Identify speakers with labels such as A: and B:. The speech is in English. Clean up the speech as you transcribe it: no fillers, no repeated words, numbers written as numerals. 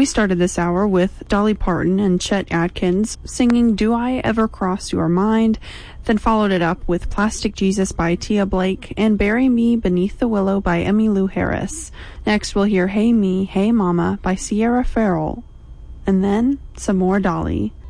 A: We started this hour with Dolly Parton and Chet Atkins singing Do I Ever Cross Your Mind, then followed it up with Plastic Jesus by Tia Blake and Bury Me Beneath the Willow by Emmylou Harris. Next we'll hear Hey Me, Hey Mama by Sierra Farrell, and then some more Dolly.